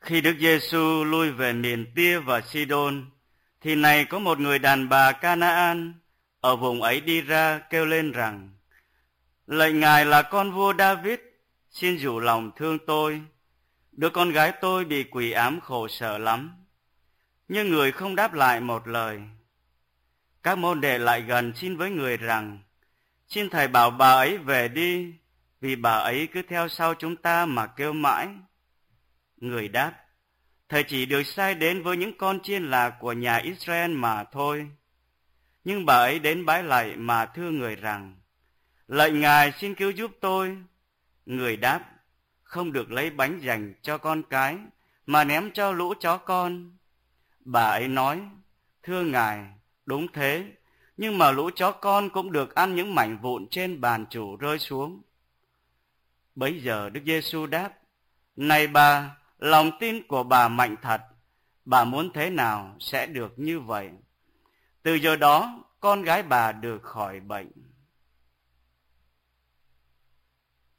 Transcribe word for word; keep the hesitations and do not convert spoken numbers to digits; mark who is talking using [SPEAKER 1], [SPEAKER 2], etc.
[SPEAKER 1] Khi Đức Giêsu lui về miền Tia và Sidon, thì này có một người đàn bà Canaan ở vùng ấy đi ra kêu lên rằng: Lạy Ngài là con vua David, xin dịu lòng thương tôi, đứa con gái tôi bị quỷ ám khổ sở lắm. Nhưng người không đáp lại một lời. Các môn đệ lại gần xin với người rằng: Xin Thầy bảo bà ấy về đi, vì bà ấy cứ theo sau chúng ta mà kêu mãi. Người đáp: Thầy chỉ được sai đến với những con chiên lạc của nhà Israel mà thôi. Nhưng bà ấy đến bái lạy mà thưa người rằng: Lạy Ngài, xin cứu giúp tôi. Người đáp: Không được lấy bánh dành cho con cái, mà ném cho lũ chó con. Bà ấy nói: Thưa Ngài, đúng thế, nhưng mà lũ chó con cũng được ăn những mảnh vụn trên bàn chủ rơi xuống. Bấy giờ Đức Giêsu đáp: Này bà, lòng tin của bà mạnh thật, bà muốn thế nào sẽ được như vậy. Từ giờ đó, con gái bà được khỏi bệnh.